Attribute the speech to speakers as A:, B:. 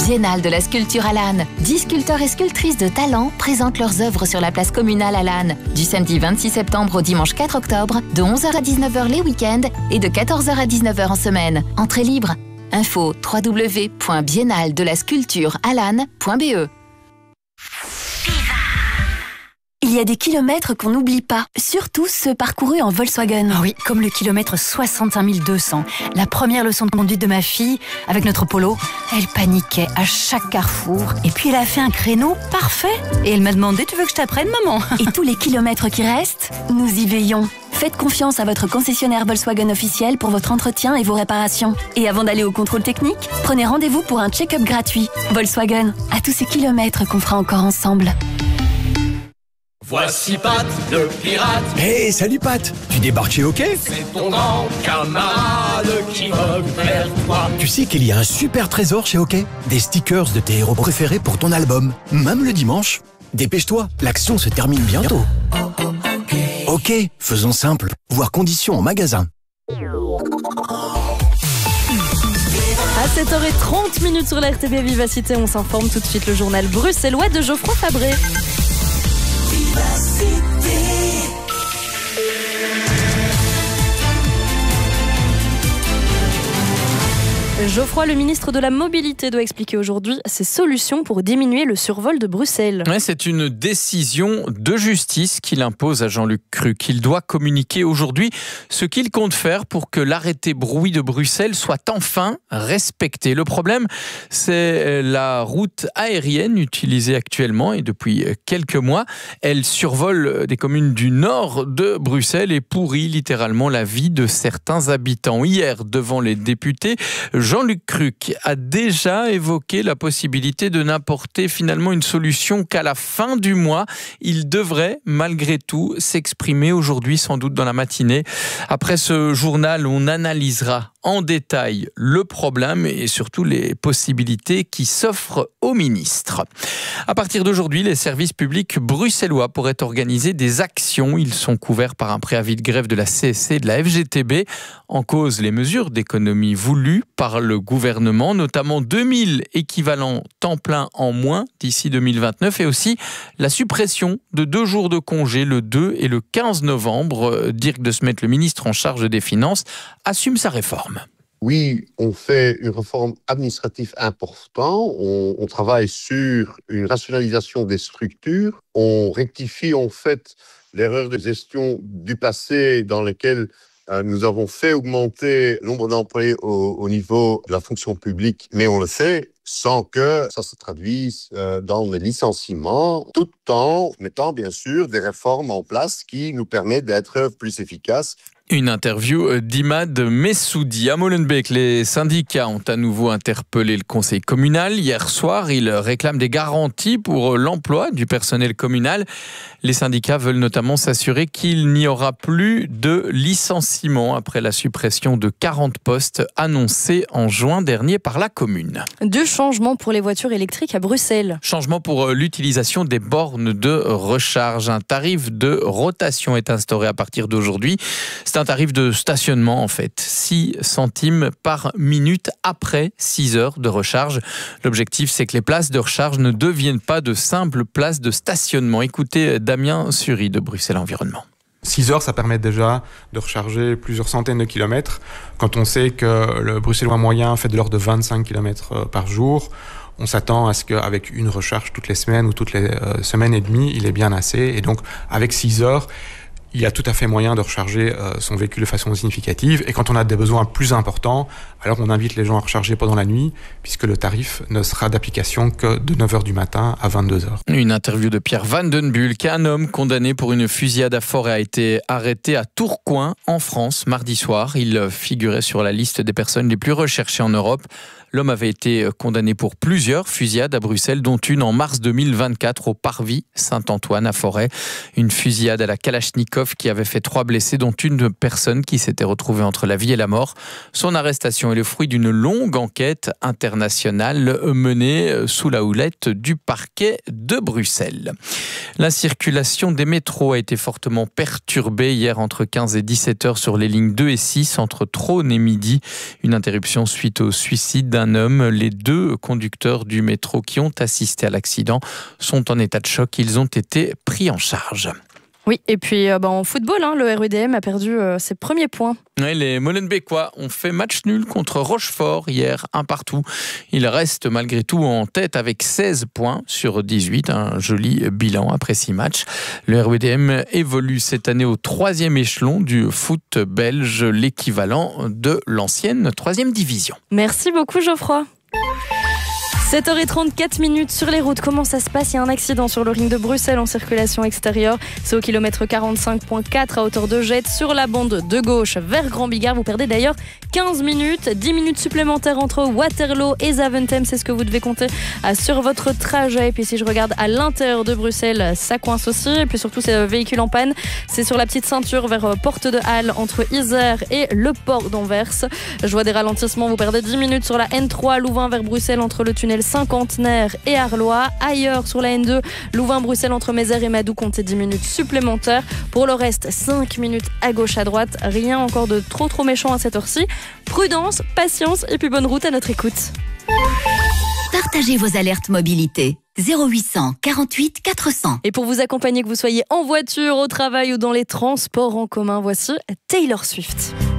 A: Biennale de la sculpture à Lannes. 10 sculpteurs et sculptrices de talent présentent leurs œuvres sur la place communale à Lannes. Du samedi 26 septembre au dimanche 4 octobre, de 11h à 19h les week-ends et de 14h à 19h en semaine. Entrée libre. Info www.biennaledelasculpturealannes.be.
B: Il y a des kilomètres qu'on n'oublie pas, surtout ceux parcourus en Volkswagen.
C: Ah oui, comme le kilomètre 65 200. La première leçon de conduite de ma fille, avec notre Polo, elle paniquait à chaque carrefour. Et puis elle a fait un créneau parfait. Et elle m'a demandé, tu veux que je t'apprenne, maman?
B: Et tous les kilomètres qui restent, nous y veillons. Faites confiance à votre concessionnaire Volkswagen officiel pour votre entretien et vos réparations. Et avant d'aller au contrôle technique, prenez rendez-vous pour un check-up gratuit. Volkswagen, à tous ces kilomètres qu'on fera encore ensemble.
D: Voici Pat, le pirate.
E: Hey, salut Pat. Tu débarques chez OK?
D: C'est ton grand camarade qui vogue vers toi.
E: Tu sais qu'il y a un super trésor chez OK? Des stickers de tes héros préférés pour ton album, même le dimanche. Dépêche-toi, l'action se termine bientôt. OK, faisons simple. Voir conditions en magasin.
F: À 7h30 sur la RTB Vivacité, on s'informe tout de suite le journal bruxellois de Geoffroy Fabré. Geoffroy, le ministre de la Mobilité, doit expliquer aujourd'hui ses solutions pour diminuer le survol de Bruxelles.
G: Ouais, c'est une décision de justice qu'il impose à Jean-Luc Cruc. Il doit communiquer aujourd'hui ce qu'il compte faire pour que l'arrêté bruit de Bruxelles soit enfin respecté. Le problème, c'est la route aérienne utilisée actuellement et depuis quelques mois. Elle survole des communes du nord de Bruxelles et pourrit littéralement la vie de certains habitants. Hier, devant les députés, Jean-Luc Cruc a déjà évoqué la possibilité de n'apporter finalement une solution qu'à la fin du mois. Il devrait malgré tout s'exprimer aujourd'hui, sans doute dans la matinée. Après ce journal, on analysera en détail le problème et surtout les possibilités qui s'offrent au ministre. À partir d'aujourd'hui, les services publics bruxellois pourraient organiser des actions. Ils sont couverts par un préavis de grève de la CSC et de la FGTB. En cause, les mesures d'économie voulues par le gouvernement, notamment 2000 équivalents temps plein en moins d'ici 2029 et aussi la suppression de 2 jours de congé le 2 et le 15 novembre. Dirk De Smet, le ministre en charge des Finances, assume sa réforme.
H: Oui, on fait une réforme administrative importante. On travaille sur une rationalisation des structures. On rectifie en fait l'erreur de gestion du passé dans lesquelles nous avons fait augmenter le nombre d'employés au niveau de la fonction publique, mais on le fait sans que ça se traduise dans les licenciements, tout en mettant bien sûr des réformes en place qui nous permettent d'être plus efficaces.
G: Une interview d'Imad Messoudi. À Molenbeek, les syndicats ont à nouveau interpellé le conseil communal. Hier soir, ils réclament des garanties pour l'emploi du personnel communal. Les syndicats veulent notamment s'assurer qu'il n'y aura plus de licenciements après la suppression de 40 postes annoncés en juin dernier par la commune.
F: 2 changements pour les voitures électriques à Bruxelles.
G: Changement pour l'utilisation des bornes de recharge. Un tarif de rotation est instauré à partir d'aujourd'hui. C'est un tarif de stationnement en fait, 6 centimes par minute après 6 heures de recharge. L'objectif, c'est que les places de recharge ne deviennent pas de simples places de stationnement. Écoutez Damien Suri de Bruxelles Environnement.
I: 6 heures, ça permet déjà de recharger plusieurs centaines de kilomètres. Quand on sait que le bruxellois moyen fait de l'ordre de 25 kilomètres par jour, on s'attend à ce qu'avec une recharge toutes les semaines ou toutes les semaines et demie, il est bien assez. Et donc, avec 6 heures, il y a tout à fait moyen de recharger son véhicule de façon significative. Et quand on a des besoins plus importants, alors on invite les gens à recharger pendant la nuit, puisque le tarif ne sera d'application que de 9h du matin à 22h.
G: Une interview de Pierre Van Den Bulck. Un homme condamné pour une fusillade à Forêt a été arrêté à Tourcoing, en France, mardi soir. Il figurait sur la liste des personnes les plus recherchées en Europe. L'homme avait été condamné pour plusieurs fusillades à Bruxelles, dont une en mars 2024 au Parvis Saint-Antoine à Forêt. Une fusillade à la Kalachnikov qui avait fait 3 blessés, dont une personne qui s'était retrouvée entre la vie et la mort. Son arrestation est le fruit d'une longue enquête internationale menée sous la houlette du parquet de Bruxelles. La circulation des métros a été fortement perturbée hier entre 15 et 17 heures sur les lignes 2 et 6 entre Trône et Midi. Une interruption suite au suicide d'un d'un homme. Les 2 conducteurs du métro qui ont assisté à l'accident sont en état de choc. Ils ont été pris en charge.
F: Oui, et puis en football, le RUDM a perdu ses premiers points.
G: Ouais, les Molenbeekois ont fait match nul contre Rochefort hier, 1-1. Ils restent malgré tout en tête avec 16 points sur 18. Un joli bilan après 6 matchs. Le RUDM évolue cette année au 3e échelon du foot belge, l'équivalent de l'ancienne 3e division.
F: Merci beaucoup Geoffroy. 7h34 sur les routes. Comment ça se passe? Il y a un accident sur le ring de Bruxelles en circulation extérieure. C'est au kilomètre 45.4 à hauteur de Jette sur la bande de gauche vers Grand Bigard. Vous perdez d'ailleurs 15 minutes. 10 minutes supplémentaires entre Waterloo et Zaventem. C'est ce que vous devez compter sur votre trajet. Et puis si je regarde à l'intérieur de Bruxelles, ça coince aussi. Et puis surtout, c'est véhicule en panne. C'est sur la petite ceinture vers Porte de Halle entre Isère et le port d'Anvers. Je vois des ralentissements. Vous perdez 10 minutes sur la N3 Louvain vers Bruxelles entre le tunnel Cinquantenaire et Arlois. Ailleurs sur la N2 Louvain-Bruxelles entre Mézère et Madou, comptez 10 minutes supplémentaires. Pour le reste, 5 minutes à gauche à droite. Rien encore de trop méchant à cette heure-ci. Prudence, patience et puis bonne route à notre écoute.
A: Partagez vos alertes mobilité. 0800 48 400.
F: Et pour vous accompagner, que vous soyez en voiture, au travail ou dans les transports en commun, voici Taylor Swift.